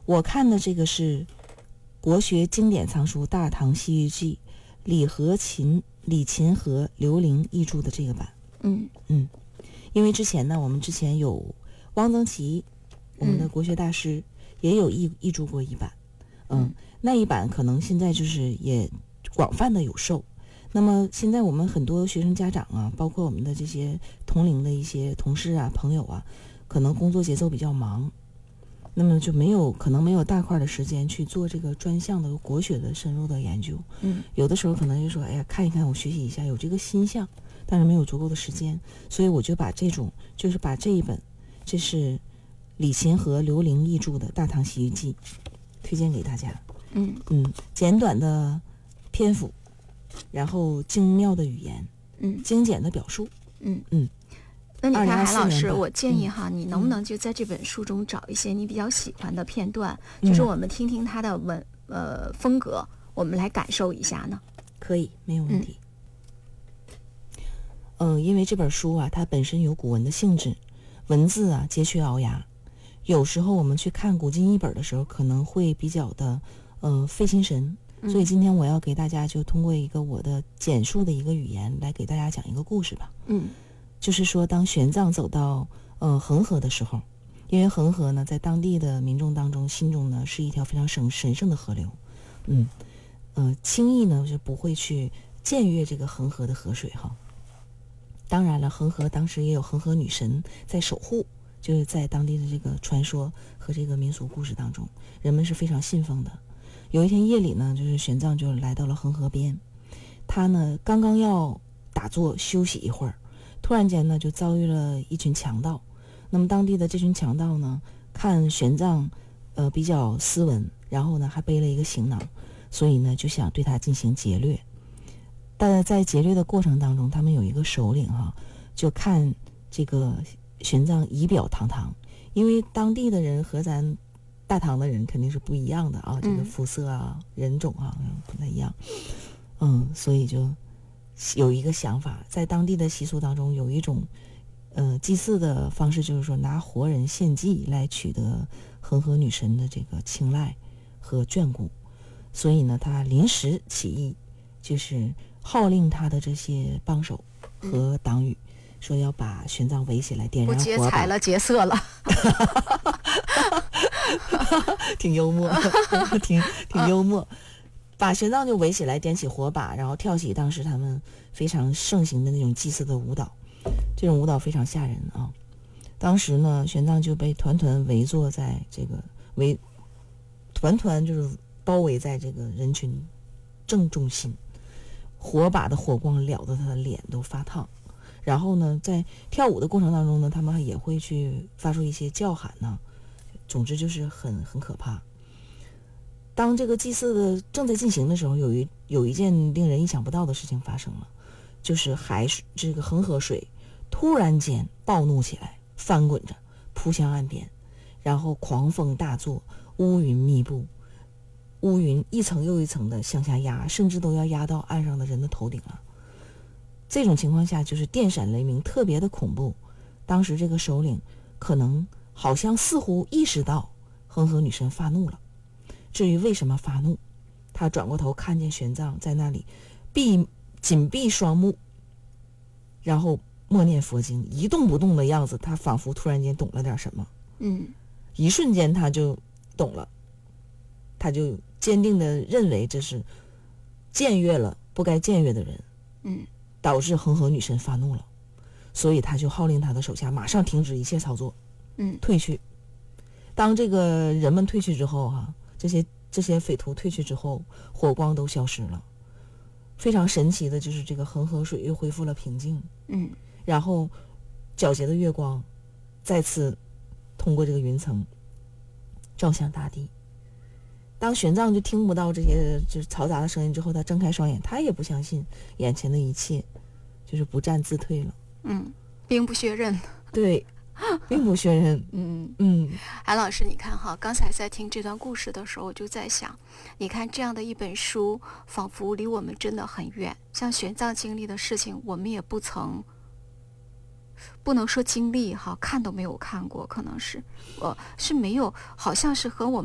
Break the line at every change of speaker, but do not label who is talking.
我看的这个是国学经典藏书《大唐西域记》李勤和刘伶译著的这个版。因为我们之前有汪曾祺，我们的国学大师也有译著过一版。那一版可能现在就是也广泛的有售。那么现在我们很多学生家长啊，包括我们的这些同龄的一些同事啊、朋友啊，可能工作节奏比较忙，那么就可能没有大块的时间去做这个专项的国学的深入的研究。有的时候可能就说，哎呀，看一看，我学习一下，有这个心向，但是没有足够的时间，所以我就把这一本，这是李勤和刘伶译著的《大唐西域记》，推荐给大家。简短的篇幅，然后精妙的语言，精简的表述。
那你看，海老师，我建议哈，你能不能就在这本书中找一些你比较喜欢的片段，就是我们听听它的风格，我们来感受一下呢？
可以，没有问题。因为这本书啊，它本身有古文的性质，文字啊佶屈聱牙，有时候我们去看古今译本的时候，可能会比较的费心神。所以今天我要给大家就通过一个我的简述的一个语言来给大家讲一个故事吧。就是说当玄奘走到恒河的时候，因为恒河呢在当地的民众当中心中呢是一条非常神圣的河流，轻易呢是不会去僭越这个恒河的河水哈。当然了，恒河当时也有恒河女神在守护，就是在当地的这个传说和这个民俗故事当中，人们是非常信奉的。有一天夜里呢，就是玄奘就来到了恒河边，他呢刚刚要打坐休息一会儿，突然间呢就遭遇了一群强盗。那么当地的这群强盗呢，看玄奘比较斯文，然后呢还背了一个行囊，所以呢就想对他进行劫掠。但在劫掠的过程当中，他们有一个首领就看这个玄奘仪表堂堂，因为当地的人和咱大唐的人肯定是不一样的啊，这个肤色啊、人种啊不太一样。所以就有一个想法，在当地的习俗当中有一种祭祀的方式，就是说拿活人献祭来取得恒河女神的这个青睐和眷顾。所以呢他临时起意，就是号令他的这些帮手和党羽，说要把玄奘围起来点燃火把。
不劫财了，劫色了。
挺幽默，挺幽默。把玄奘就围起来，点起火把，然后跳起当时他们非常盛行的那种祭祀的舞蹈。这种舞蹈非常吓人啊！当时呢，玄奘就被团团围坐在这个团就是包围在这个人群正中心，火把的火光燎得他的脸都发烫。然后呢，在跳舞的过程当中呢，他们也会去发出一些叫喊呢。总之就是很可怕。当这个祭祀的正在进行的时候，有一件令人意想不到的事情发生了，就是这个恒河水突然间暴怒起来，翻滚着扑向岸边，然后狂风大作，乌云密布，乌云一层又一层的向下压，甚至都要压到岸上的人的头顶了。这种情况下就是电闪雷鸣，特别的恐怖。当时这个首领可能好像似乎意识到恒河女神发怒了。至于为什么发怒，他转过头看见玄奘在那里紧闭双目，然后默念佛经，一动不动的样子，他仿佛突然间懂了点什么。一瞬间他就懂了，他就坚定地认为这是僭越了不该僭越的人，导致恒河女神发怒了。所以他就号令他的手下马上停止一切操作，退去。当这个人们退去之后这些匪徒退去之后，火光都消失了。非常神奇的就是这个恒河水又恢复了平静，然后皎洁的月光再次通过这个云层照向大地。当玄奘就听不到这些就是嘈杂的声音之后，他睁开双眼，他也不相信眼前的一切，就是不战自退了。
兵不血刃。
对，并不血刃。
韩老师，你看刚才在听这段故事的时候，我就在想，你看这样的一本书，仿佛离我们真的很远。像玄奘经历的事情，我们也不能说经历看都没有看过，可能是没有，好像是和我们